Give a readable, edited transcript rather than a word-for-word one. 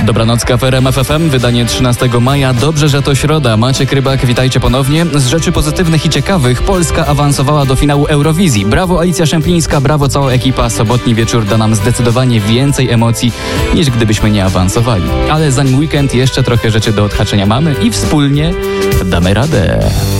Dobranocka w RMF FM, wydanie 13 maja. Dobrze, że to środa. Maciek Rybak, witajcie ponownie. Z rzeczy pozytywnych i ciekawych Polska awansowała do finału Eurowizji. Brawo Alicja Szemplińska, brawo cała ekipa. Sobotni wieczór da nam zdecydowanie więcej emocji, niż gdybyśmy nie awansowali. Ale zanim weekend, jeszcze trochę rzeczy do odhaczenia mamy i wspólnie damy radę.